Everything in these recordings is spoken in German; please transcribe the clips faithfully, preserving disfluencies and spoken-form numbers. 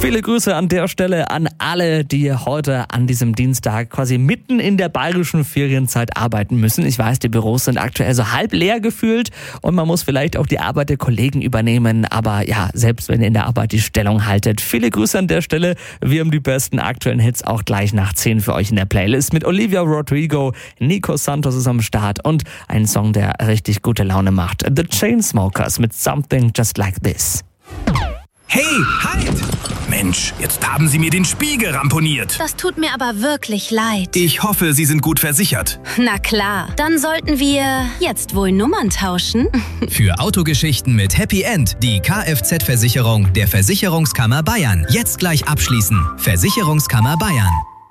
Viele Grüße an der Stelle an alle, die heute an diesem Dienstag quasi mitten in der bayerischen Ferienzeit arbeiten müssen. Ich weiß, die Büros sind aktuell so halb leer gefühlt und man muss vielleicht auch die Arbeit der Kollegen übernehmen. Aber ja, selbst wenn ihr in der Arbeit die Stellung haltet, viele Grüße an der Stelle. Wir haben die besten aktuellen Hits auch gleich nach zehn für euch in der Playlist mit Olivia Rodrigo. Nico Santos ist am Start und ein Song, der richtig gute Laune macht. The Chainsmokers mit Something Just Like This. Hey, halt! Mensch, jetzt haben Sie mir den Spiegel ramponiert. Das tut mir aber wirklich leid. Ich hoffe, Sie sind gut versichert. Na klar, dann sollten wir jetzt wohl Nummern tauschen. Für Autogeschichten mit Happy End die Kfz-Versicherung der Versicherungskammer Bayern. Jetzt gleich abschließen. Versicherungskammer Bayern.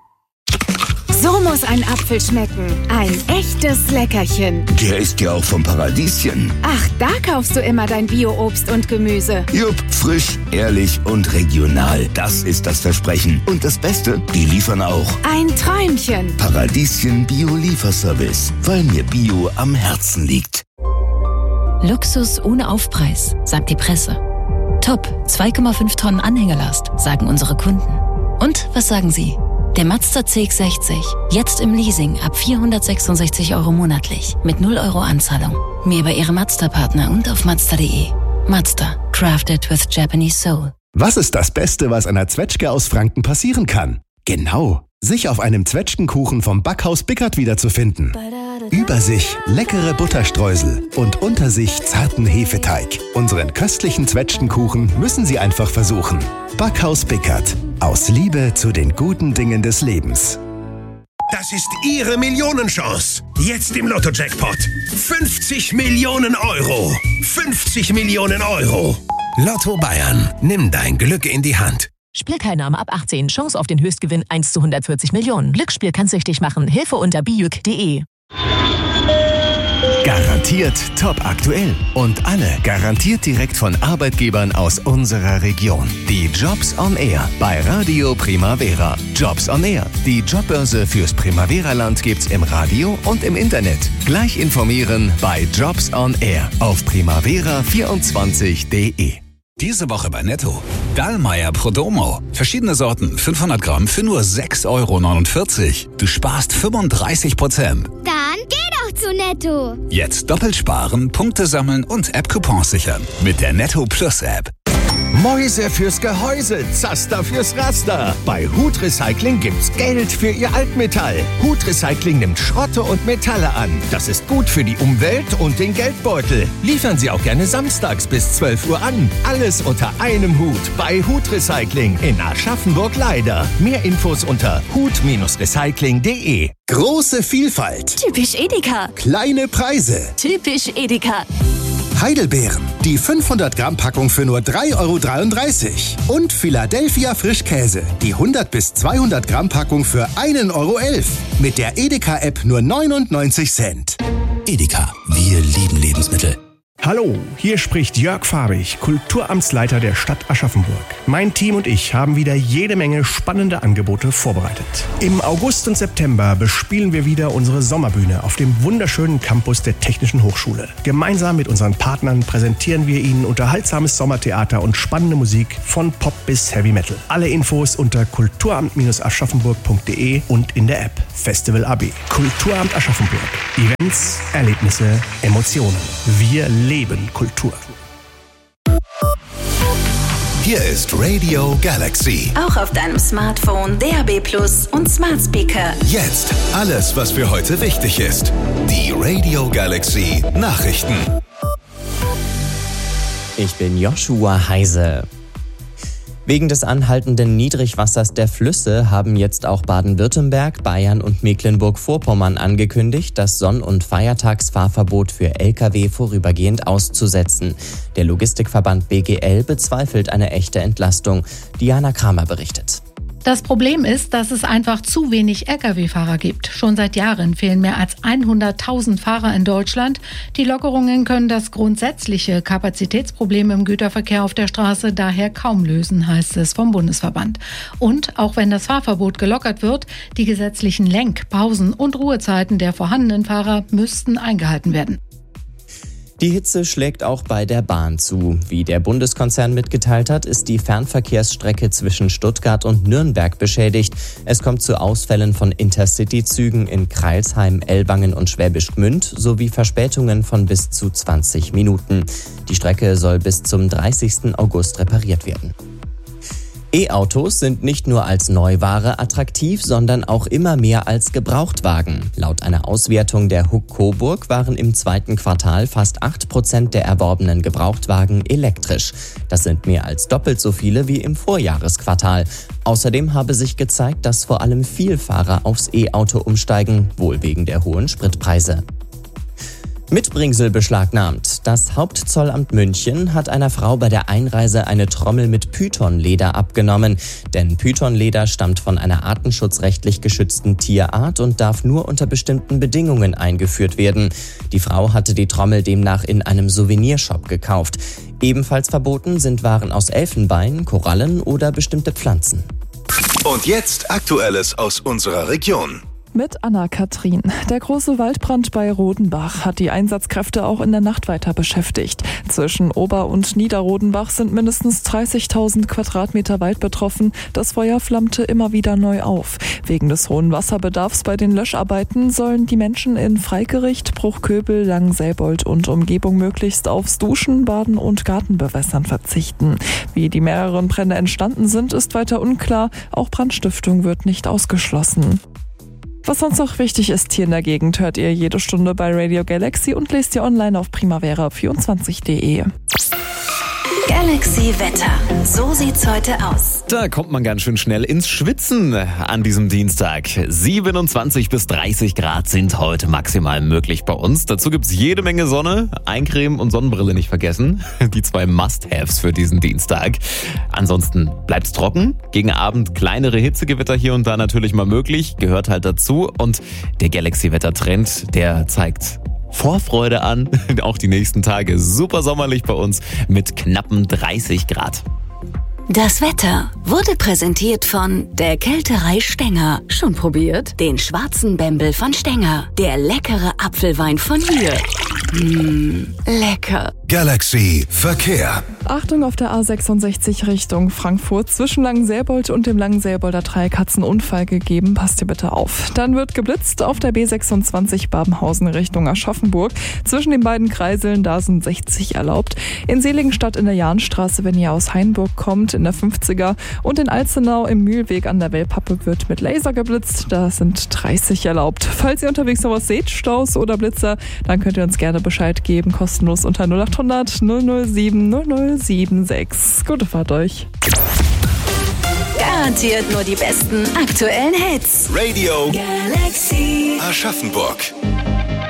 So muss ein Apfel schmecken. Ein echtes Leckerchen. Der ist ja auch vom Paradieschen. Ach, da kaufst du immer dein Bio-Obst und Gemüse. Jupp, frisch, ehrlich und regional. Das ist das Versprechen. Und das Beste, die liefern auch. Ein Träumchen. Paradieschen Bio-Lieferservice. Weil mir Bio am Herzen liegt. Luxus ohne Aufpreis, sagt die Presse. Top, zwei Komma fünf Tonnen Anhängelast, sagen unsere Kunden. Und was sagen Sie? Der Mazda C X sechzig, jetzt im Leasing ab vierhundertsechsundsechzig Euro monatlich mit null Euro Anzahlung. Mehr bei Ihrem Mazda-Partner und auf mazda punkt de. Mazda, crafted with Japanese soul. Was ist das Beste, was einer Zwetschge aus Franken passieren kann? Genau, sich auf einem Zwetschgenkuchen vom Backhaus Bickert wiederzufinden. Über sich leckere Butterstreusel und unter sich zarten Hefeteig. Unseren köstlichen Zwetschgenkuchen müssen Sie einfach versuchen. Backhaus Bickert. Aus Liebe zu den guten Dingen des Lebens. Das ist Ihre Millionenchance. Jetzt im Lotto-Jackpot. fünfzig Millionen Euro. fünfzig Millionen Euro. Lotto Bayern. Nimm dein Glück in die Hand. Spielteilnahme ab achtzehn. Chance auf den Höchstgewinn eins zu hundertvierzig Millionen. Glücksspiel kann süchtig machen. Hilfe unter bijuk punkt de. Garantiert top aktuell. Und alle garantiert direkt von Arbeitgebern aus unserer Region. Die Jobs on Air bei Radio Primavera. Jobs on Air. Die Jobbörse fürs Primavera-Land gibt's im Radio und im Internet. Gleich informieren bei Jobs on Air auf primavera vierundzwanzig punkt de. Diese Woche bei Netto. Dallmayr Prodomo. Verschiedene Sorten, fünfhundert Gramm für nur sechs Euro neunundvierzig. Du sparst fünfunddreißig Prozent. Dann geh doch zu Netto. Jetzt doppelt sparen, Punkte sammeln und App-Coupons sichern. Mit der Netto Plus App. Mäuse fürs Gehäuse, Zaster fürs Raster. Bei Hut Recycling gibt's Geld für Ihr Altmetall. Hut Recycling nimmt Schrotte und Metalle an. Das ist gut für die Umwelt und den Geldbeutel. Liefern Sie auch gerne samstags bis zwölf Uhr an. Alles unter einem Hut bei Hut Recycling in Aschaffenburg-Leider. Mehr Infos unter hut Recycling punkt de. Große Vielfalt. Typisch Edeka. Kleine Preise. Typisch Edeka. Heidelbeeren, die fünfhundert Gramm Packung für nur drei Euro dreiunddreißig. Und Philadelphia Frischkäse, die hundert bis zweihundert Gramm Packung für ein Euro elf. Mit der Edeka-App nur neunundneunzig Cent. Edeka, wir lieben Lebensmittel. Hallo, hier spricht Jörg Fahrig, Kulturamtsleiter der Stadt Aschaffenburg. Mein Team und ich haben wieder jede Menge spannende Angebote vorbereitet. Im August und September bespielen wir wieder unsere Sommerbühne auf dem wunderschönen Campus der Technischen Hochschule. Gemeinsam mit unseren Partnern präsentieren wir Ihnen unterhaltsames Sommertheater und spannende Musik von Pop bis Heavy Metal. Alle Infos unter kulturamt aschaffenburg punkt de und in der App Festival A B. Kulturamt Aschaffenburg. Events, Erlebnisse, Emotionen. Wir leben Kultur. Hier ist Radio Galaxy. Auch auf deinem Smartphone, D A B Plus und Smart Speaker. Jetzt alles, was für heute wichtig ist. Die Radio Galaxy Nachrichten. Ich bin Joshua Heise. Wegen des anhaltenden Niedrigwassers der Flüsse haben jetzt auch Baden-Württemberg, Bayern und Mecklenburg-Vorpommern angekündigt, das Sonn- und Feiertagsfahrverbot für L K W vorübergehend auszusetzen. Der Logistikverband B G L bezweifelt eine echte Entlastung. Diana Kramer berichtet. Das Problem ist, dass es einfach zu wenig L K W-Fahrer gibt. Schon seit Jahren fehlen mehr als hunderttausend Fahrer in Deutschland. Die Lockerungen können das grundsätzliche Kapazitätsproblem im Güterverkehr auf der Straße daher kaum lösen, heißt es vom Bundesverband. Und auch wenn das Fahrverbot gelockert wird, die gesetzlichen Lenk-, Pausen- und Ruhezeiten der vorhandenen Fahrer müssten eingehalten werden. Die Hitze schlägt auch bei der Bahn zu. Wie der Bundeskonzern mitgeteilt hat, ist die Fernverkehrsstrecke zwischen Stuttgart und Nürnberg beschädigt. Es kommt zu Ausfällen von Intercity-Zügen in Crailsheim, Ellwangen und Schwäbisch Gmünd sowie Verspätungen von bis zu zwanzig Minuten. Die Strecke soll bis zum dreißigsten August repariert werden. E-Autos sind nicht nur als Neuware attraktiv, sondern auch immer mehr als Gebrauchtwagen. Laut einer Auswertung der H U K Coburg waren im zweiten Quartal fast acht Prozent der erworbenen Gebrauchtwagen elektrisch. Das sind mehr als doppelt so viele wie im Vorjahresquartal. Außerdem habe sich gezeigt, dass vor allem Vielfahrer aufs E-Auto umsteigen, wohl wegen der hohen Spritpreise. Mitbringsel beschlagnahmt. Das Hauptzollamt München hat einer Frau bei der Einreise eine Trommel mit Pythonleder abgenommen. Denn Pythonleder stammt von einer artenschutzrechtlich geschützten Tierart und darf nur unter bestimmten Bedingungen eingeführt werden. Die Frau hatte die Trommel demnach in einem Souvenirshop gekauft. Ebenfalls verboten sind Waren aus Elfenbein, Korallen oder bestimmte Pflanzen. Und jetzt Aktuelles aus unserer Region. Mit Anna-Kathrin. Der große Waldbrand bei Rodenbach hat die Einsatzkräfte auch in der Nacht weiter beschäftigt. Zwischen Ober- und Niederrodenbach sind mindestens dreißigtausend Quadratmeter Wald betroffen. Das Feuer flammte immer wieder neu auf. Wegen des hohen Wasserbedarfs bei den Löscharbeiten sollen die Menschen in Freigericht, Bruchköbel, Langenselbold und Umgebung möglichst aufs Duschen, Baden und Gartenbewässern verzichten. Wie die mehreren Brände entstanden sind, ist weiter unklar. Auch Brandstiftung wird nicht ausgeschlossen. Was sonst noch wichtig ist hier in der Gegend, hört ihr jede Stunde bei Radio Galaxy und lest ihr online auf primavera vierundzwanzig punkt de. Galaxy Wetter. So sieht's heute aus. Da kommt man ganz schön schnell ins Schwitzen an diesem Dienstag. siebenundzwanzig bis dreißig Grad sind heute maximal möglich bei uns. Dazu gibt's jede Menge Sonne, Eincremen und Sonnenbrille nicht vergessen. Die zwei Must-Haves für diesen Dienstag. Ansonsten bleibt's trocken. Gegen Abend kleinere Hitzegewitter hier und da natürlich mal möglich. Gehört halt dazu. Und der Galaxy-Wetter-Trend, der zeigt Vorfreude an. Auch die nächsten Tage super sommerlich bei uns mit knappen dreißig Grad. Das Wetter wurde präsentiert von der Kälterei Stenger. Schon probiert? Den schwarzen Bembel von Stenger. Der leckere Apfelwein von hier. Mmh, lecker. Galaxy Verkehr. Achtung, auf der A sechsundsechzig Richtung Frankfurt. Zwischen Langenselbold und dem Langenselbolder Dreieck hat es einen Unfall gegeben. Passt ihr bitte auf. Dann wird geblitzt auf der B sechsundzwanzig Babenhausen Richtung Aschaffenburg. Zwischen den beiden Kreiseln, da sind sechzig erlaubt. In Seligenstadt in der Jahnstraße, wenn ihr aus Hainburg kommt, in der fünfziger. Und in Alzenau im Mühlweg an der Wellpappe wird mit Laser geblitzt. Da sind dreißig erlaubt. Falls ihr unterwegs noch was seht, Staus oder Blitzer, dann könnt ihr uns gerne Bescheid geben. Kostenlos unter null acht hundert null null sieben null null sieben sechs. Gute Fahrt euch. Garantiert nur die besten aktuellen Hits. Radio Galaxy Aschaffenburg.